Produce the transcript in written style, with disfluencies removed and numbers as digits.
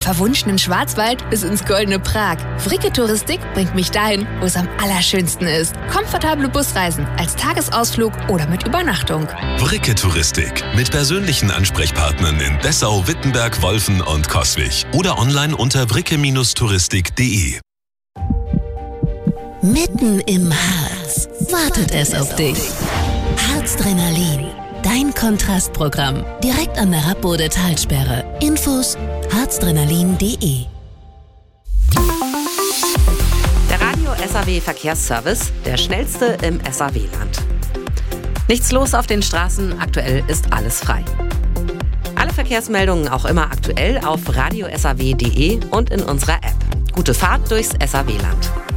verwunschenen Schwarzwald bis ins goldene Prag. Fricke Touristik bringt mich dahin, wo es am allerschönsten ist. Komfortable Busreisen als Tagesausflug oder mit Übernachtung. Fricke Touristik mit persönlichen Ansprechpartnern in Dessau, Wittenberg, Wolfen und Coswig oder online unter fricke-touristik.de. Mitten im Harz wartet es auf dich. Harzdrenalin, dein Kontrastprogramm. Direkt an der Rappbode Talsperre. Infos harzdrenalin.de. Der Radio SAW Verkehrsservice, der schnellste im SAW-Land. Nichts los auf den Straßen, aktuell ist alles frei. Alle Verkehrsmeldungen auch immer aktuell auf radiosaw.de und in unserer App. Gute Fahrt durchs SAW-Land.